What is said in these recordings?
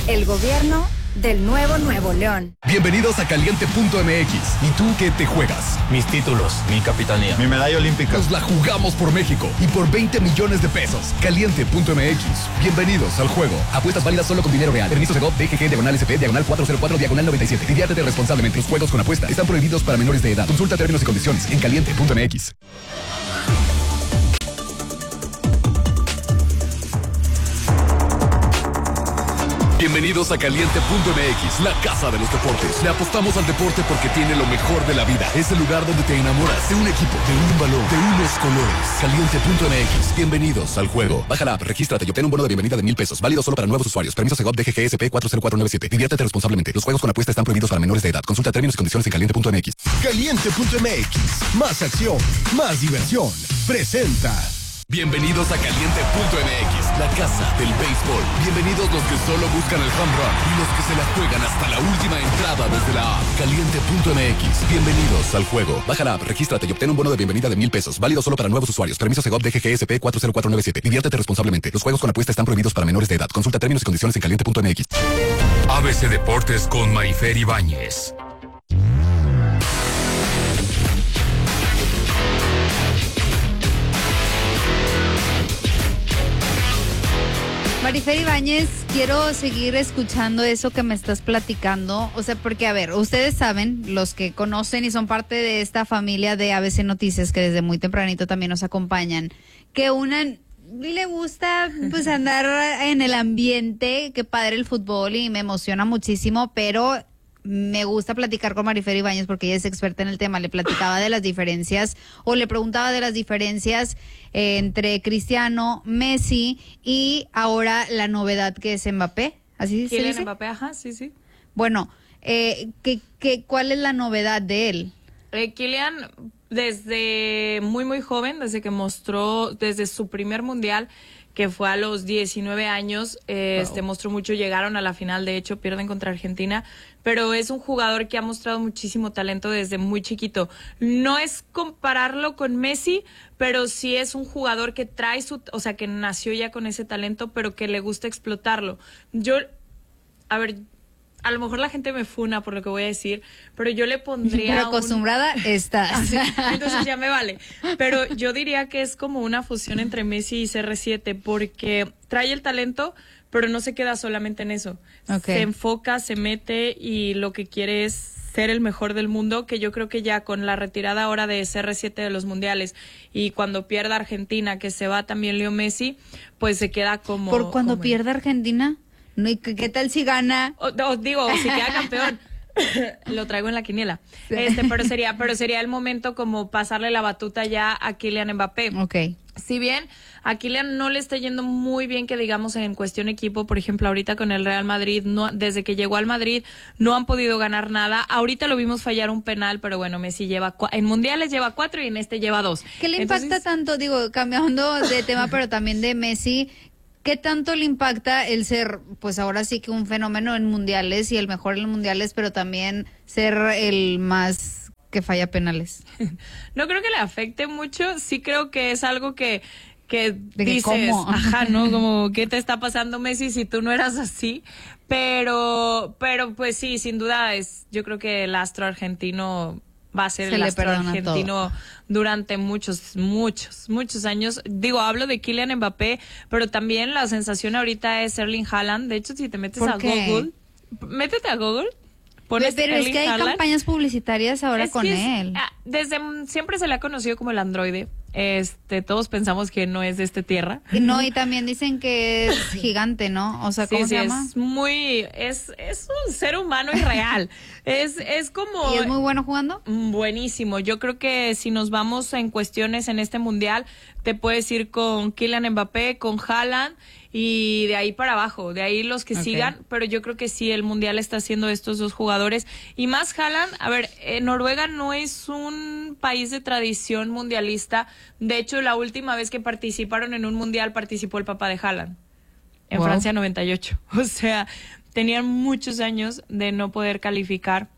El gobierno del Nuevo León. Bienvenidos a Caliente.mx. ¿Y tú qué te juegas? Mis títulos, mi capitanía, mi medalla olímpica. Nos la jugamos por México y por 20 millones de pesos. Caliente.mx. Bienvenidos al juego. Apuestas válidas solo con dinero real. Permiso Segov, DGG, /SP, /404, /97. Diviértete responsablemente. Los juegos con apuesta están prohibidos para menores de edad. Consulta términos y condiciones en Caliente.mx. Bienvenidos a Caliente.mx, la casa de los deportes. Le apostamos al deporte porque tiene lo mejor de la vida. Es el lugar donde te enamoras de un equipo, de un balón, de unos colores. Caliente.mx. Bienvenidos al juego. Baja la app, regístrate y obtén un bono de bienvenida de $1,000. Válido solo para nuevos usuarios. Permiso Segov, DGGSP 40497. Diviértete responsablemente. Los juegos con apuesta están prohibidos para menores de edad. Consulta términos y condiciones en Caliente.mx. Caliente.mx. Más acción, más diversión. Presenta. Bienvenidos a Caliente.mx, la casa del béisbol. Bienvenidos los que solo buscan el home run y los que se la juegan hasta la última entrada desde la app. Caliente.mx. Bienvenidos al juego. Baja la app, regístrate y obtén un bono de bienvenida de $1,000. Válido solo para nuevos usuarios. Permiso Segov, DGGSP 40497. Diviértete responsablemente. Los juegos con apuesta están prohibidos para menores de edad. Consulta términos y condiciones en Caliente.mx. ABC Deportes con Marifer Ibáñez. Marifer Ibáñez, quiero seguir escuchando eso que me estás platicando, o sea, porque a ver, ustedes saben, los que conocen y son parte de esta familia de ABC Noticias, que desde muy tempranito también nos acompañan, que una le gusta pues andar en el ambiente, que padre el fútbol y me emociona muchísimo, pero me gusta platicar con Marifer Ibáñez porque ella es experta en el tema. Le platicaba de las diferencias o le preguntaba de las diferencias entre Cristiano, Messi y ahora la novedad que es Mbappé. ¿Así se dice? Mbappé, ajá, sí, sí. Bueno, ¿cuál es la novedad de él? Kylian, desde muy, muy joven, desde que mostró, desde su primer mundial, que fue a los 19 años, mostró mucho, llegaron a la final, de hecho, pierden contra Argentina, pero es un jugador que ha mostrado muchísimo talento desde muy chiquito. No es compararlo con Messi, pero sí es un jugador que trae que nació ya con ese talento, pero que le gusta explotarlo. A lo mejor la gente me funa por lo que voy a decir, pero yo le pondría pero acostumbrada estás. Entonces ya me vale. Pero yo diría que es como una fusión entre Messi y CR7, porque trae el talento, pero no se queda solamente en eso. Okay. Se enfoca, se mete y lo que quiere es ser el mejor del mundo, que yo creo que ya con la retirada ahora de CR7 de los mundiales y cuando pierda Argentina, que se va también Leo Messi, pues se queda como... ¿Por cuando pierda Argentina? No, ¿y qué tal si gana? Si queda campeón. Lo traigo en la quiniela. Sí. Pero sería el momento como pasarle la batuta ya a Kylian Mbappé. Okay. Si bien a Kylian no le está yendo muy bien, que digamos en cuestión equipo, por ejemplo, ahorita con el Real Madrid, desde que llegó al Madrid no han podido ganar nada. Ahorita lo vimos fallar un penal, pero bueno, Messi en mundiales lleva 4 y en este lleva 2. ¿Qué le impacta tanto, cambiando de tema, pero también de Messi? ¿Qué tanto le impacta el ser, pues ahora sí que un fenómeno en mundiales y el mejor en mundiales, pero también ser el más que falla penales? No creo que le afecte mucho, sí creo que es algo que dices, ¿cómo? Ajá, ¿no? Como, ¿qué te está pasando, Messi, si tú no eras así? Pero pues sí, sin duda yo creo que el astro argentino va a ser el astro argentino durante muchos años. Hablo de Kylian Mbappé, pero también la sensación ahorita es Erling Haaland. De hecho, si te metes a Google, métete a Google. Pero es que hay campañas publicitarias ahora con él. Desde siempre se le ha conocido como el androide. Todos pensamos que no es de esta tierra. No, y también dicen que es gigante, ¿no? O sea, ¿cómo se llama? Es un ser humano irreal. Es como... ¿Y es muy bueno jugando? Buenísimo. Yo creo que si nos vamos en cuestiones en este mundial, te puedes ir con Kylian Mbappé, con Haaland, y de ahí para abajo, de ahí los que sigan, pero yo creo que sí, el mundial está haciendo estos dos jugadores, y más Haaland. A ver, Noruega no es un país de tradición mundialista. De hecho, la última vez que participaron en un mundial participó el papá de Haaland, en Francia 98. O sea, tenían muchos años de no poder calificar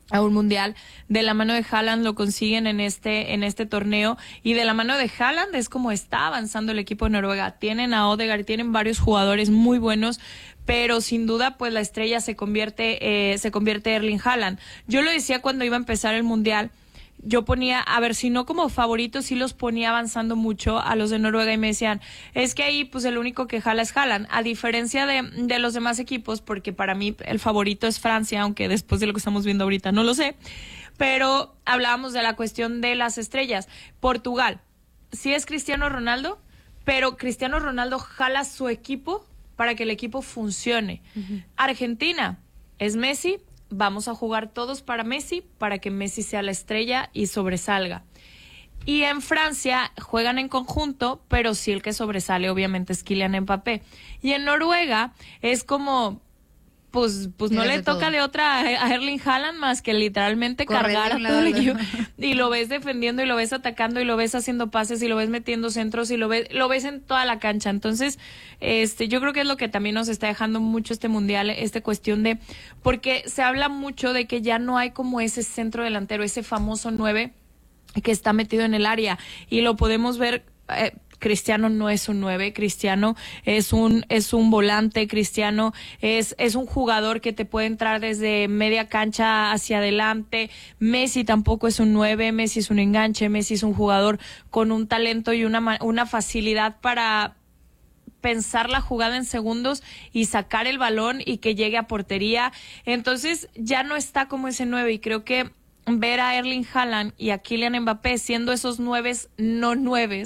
a un mundial. De la mano de Haaland lo consiguen en este torneo, y de la mano de Haaland es como está avanzando el equipo de Noruega. Tienen a Odegaard, tienen varios jugadores muy buenos, pero sin duda pues la estrella se convierte Erling Haaland. Yo lo decía cuando iba a empezar el mundial, yo ponía, a ver, si no como favoritos, sí los ponía avanzando mucho a los de Noruega, y me decían, es que ahí pues el único que jala es Haaland, a diferencia de los demás equipos, porque para mí el favorito es Francia, aunque después de lo que estamos viendo ahorita no lo sé, pero hablábamos de la cuestión de las estrellas. Portugal, sí es Cristiano Ronaldo, pero Cristiano Ronaldo jala su equipo para que el equipo funcione. Uh-huh. Argentina, es Messi. Vamos a jugar todos para Messi, para que Messi sea la estrella y sobresalga. Y en Francia juegan en conjunto, pero sí el que sobresale obviamente es Kylian Mbappé. Y en Noruega es como, pues no le toca de otra a Erling Haaland más que literalmente cargar a todo el equipo. Y lo ves defendiendo, y lo ves atacando, y lo ves haciendo pases, y lo ves metiendo centros, y lo ves en toda la cancha. Entonces, yo creo que es lo que también nos está dejando mucho este mundial, esta cuestión de, porque se habla mucho de que ya no hay como ese centro delantero, ese famoso 9 que está metido en el área, y lo podemos ver. Cristiano no es un 9, Cristiano es un volante, Cristiano es un jugador que te puede entrar desde media cancha hacia adelante. Messi tampoco es un 9, Messi es un enganche, Messi es un jugador con un talento y una facilidad para pensar la jugada en segundos y sacar el balón y que llegue a portería. Entonces ya no está como ese 9, y creo que ver a Erling Haaland y a Kylian Mbappé siendo esos 9 no 9,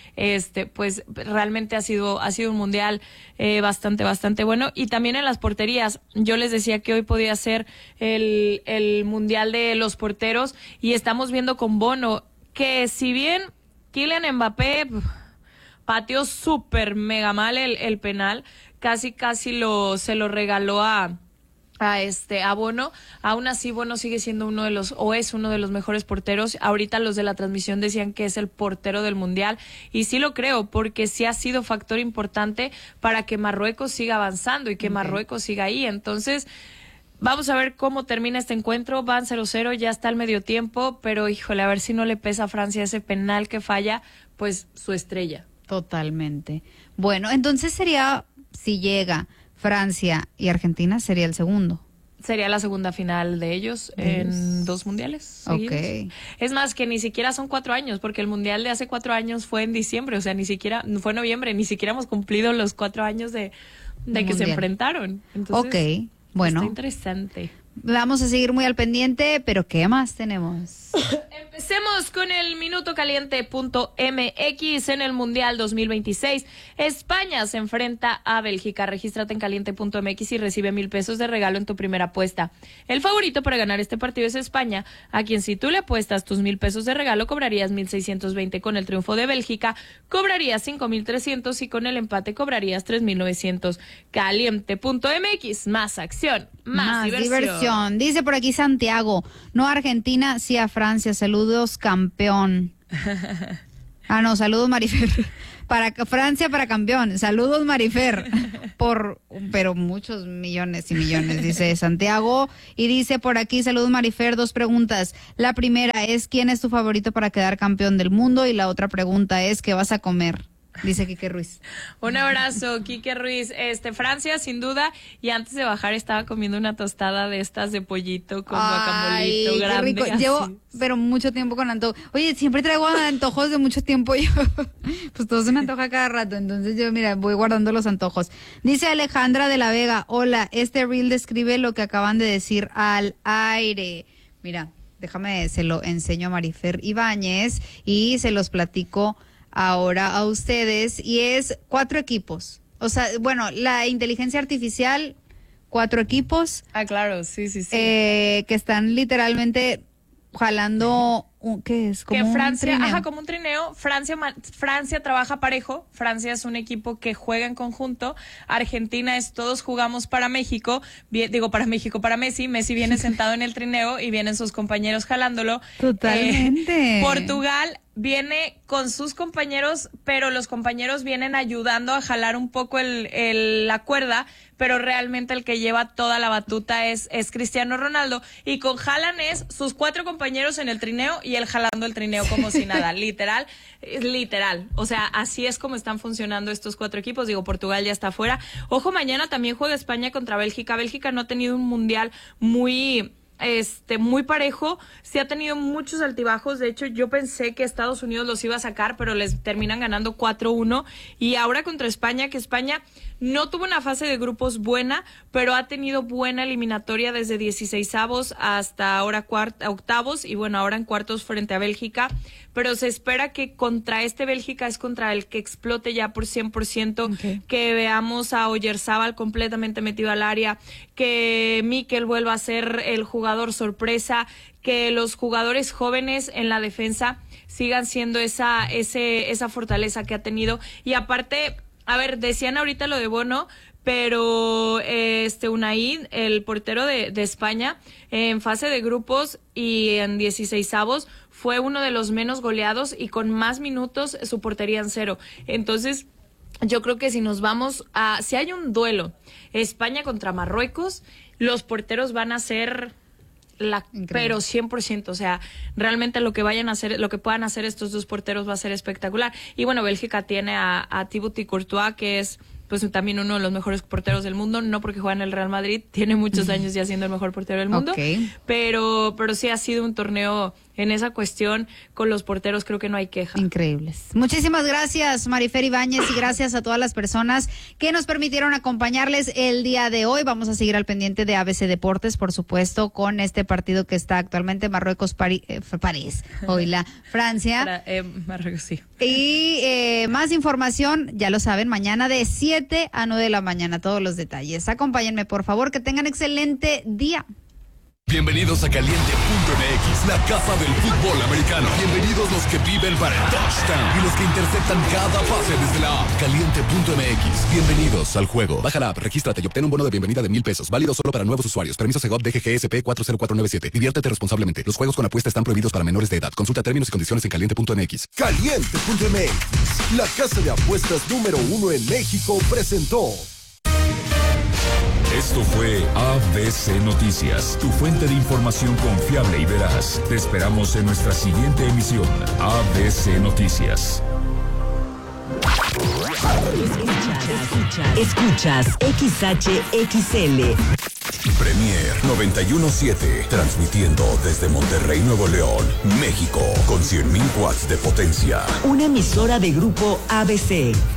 pues realmente ha sido un mundial bastante bueno. Y también en las porterías, yo les decía que hoy podía ser el mundial de los porteros, y estamos viendo con Bono que si bien Kylian Mbappé pateó súper mega mal el penal, casi se lo regaló a Bono, aún así Bono sigue siendo uno de los mejores porteros. Ahorita los de la transmisión decían que es el portero del mundial, y sí lo creo, porque sí ha sido factor importante para que Marruecos siga avanzando y que Marruecos siga ahí. Entonces, vamos a ver cómo termina este encuentro. Van 0-0, ya está el medio tiempo, pero híjole, a ver si no le pesa a Francia ese penal que falla, pues su estrella. Totalmente. Bueno, entonces sería, si llega Francia y Argentina, sería el segundo. Sería la segunda final de ellos en 2 mundiales seguidos. Okay. Es más, que ni siquiera son 4 años, porque el mundial de hace 4 años fue en diciembre, o sea, ni siquiera, fue en noviembre, ni siquiera hemos cumplido los 4 años de que mundial se enfrentaron. Entonces, bueno. Está interesante. Vamos a seguir muy al pendiente, pero ¿qué más tenemos? Empecemos con el minutocaliente.mx. En el Mundial 2026, España se enfrenta a Bélgica. Regístrate en caliente.mx y recibe 1,000 pesos de regalo en tu primera apuesta. El favorito para ganar este partido es España, a quien si tú le apuestas tus 1,000 pesos de regalo, cobrarías 1,620. Con el triunfo de Bélgica, cobrarías 5,300, y con el empate cobrarías 3,900. Caliente.mx, más acción, más diversión. Dice por aquí Santiago, no a Argentina, sí a Francia. Saludos, campeón. Saludos, Marifer. Para Francia, para campeón. Saludos, Marifer. Pero muchos millones y millones, dice Santiago. Y dice por aquí, saludos, Marifer, 2 preguntas. La primera es, ¿quién es tu favorito para quedar campeón del mundo? Y la otra pregunta es, ¿qué vas a comer? Dice Quique Ruiz. Un abrazo, Quique Ruiz. Francia, sin duda. Y antes de bajar estaba comiendo una tostada de estas de pollito con guacamolito grande. Qué rico. Llevo, pero mucho tiempo con antojos. Oye, siempre traigo antojos de mucho tiempo yo. Pues todo se me antoja cada rato. Entonces yo, mira, voy guardando los antojos. Dice Alejandra de la Vega, hola, este reel describe lo que acaban de decir al aire. Mira, déjame, se lo enseño a Marifer Ibáñez y se los platico ahora a ustedes, y es 4 equipos. O sea, bueno, la inteligencia artificial, 4 equipos. Claro, sí. Que están literalmente jalando, ¿qué es? Como que Francia, un trineo. Como un trineo. Francia trabaja parejo. Francia es un equipo que juega en conjunto. Argentina es todos jugamos para México. Para Messi. Messi viene sentado en el trineo y vienen sus compañeros jalándolo. Totalmente. Portugal viene con sus compañeros, pero los compañeros vienen ayudando a jalar un poco la cuerda, pero realmente el que lleva toda la batuta es Cristiano Ronaldo, y con Haaland es sus 4 compañeros en el trineo y él jalando el trineo como si nada, literal, o sea, así es como están funcionando estos 4 equipos. Digo, Portugal ya está fuera. Ojo, mañana también juega España contra Bélgica. Bélgica no ha tenido un mundial muy parejo, sí ha tenido muchos altibajos. De hecho, yo pensé que Estados Unidos los iba a sacar, pero les terminan ganando 4-1, y ahora contra España, que España no tuvo una fase de grupos buena, pero ha tenido buena eliminatoria desde 16avos hasta ahora octavos, y bueno, ahora en cuartos frente a Bélgica, pero se espera que contra Bélgica es contra el que explote ya por 100%, okay. Que veamos a Oyarzabal completamente metido al área, que Mikel vuelva a ser el jugador sorpresa, que los jugadores jóvenes en la defensa sigan siendo esa fortaleza que ha tenido. Y aparte, a ver, decían ahorita lo de Bono, pero Unai, el portero de España, en fase de grupos y en 16avos, fue uno de los menos goleados y con más minutos, su portería en 0. Entonces, yo creo que si nos vamos si hay un duelo, España contra Marruecos, los porteros van a ser pero 100%, o sea, realmente lo que vayan a hacer, lo que puedan hacer estos 2 porteros va a ser espectacular. Y bueno, Bélgica tiene a Thibaut Courtois, que es pues también uno de los mejores porteros del mundo, no porque juega en el Real Madrid, tiene muchos años ya siendo el mejor portero del mundo, okay. pero sí ha sido un torneo en esa cuestión, con los porteros creo que no hay queja. Increíbles. Muchísimas gracias, Marifer Ibáñez, y gracias a todas las personas que nos permitieron acompañarles el día de hoy. Vamos a seguir al pendiente de ABC Deportes, por supuesto, con este partido que está actualmente Marruecos, París, hoy Francia. Marruecos, sí. Y más información, ya lo saben, mañana de 7 a 9 de la mañana, todos los detalles. Acompáñenme, por favor, que tengan excelente día. Bienvenidos a Caliente.mx, la casa del fútbol americano. Bienvenidos los que viven para el touchdown y los que interceptan cada pase desde la app. Caliente.mx, bienvenidos al juego. Baja la app, regístrate y obtén un bono de bienvenida de $1,000. Válido solo para nuevos usuarios. Permiso Segov DGGSP 40497. Diviértete responsablemente. Los juegos con apuesta están prohibidos para menores de edad. Consulta términos y condiciones en Caliente.mx. Caliente.mx, la casa de apuestas número 1 en México, presentó. Esto fue ABC Noticias, tu fuente de información confiable y veraz. Te esperamos en nuestra siguiente emisión. ABC Noticias. Escuchas XHXL. Premier 91.7, transmitiendo desde Monterrey, Nuevo León, México, con 100,000 watts de potencia. Una emisora de Grupo ABC.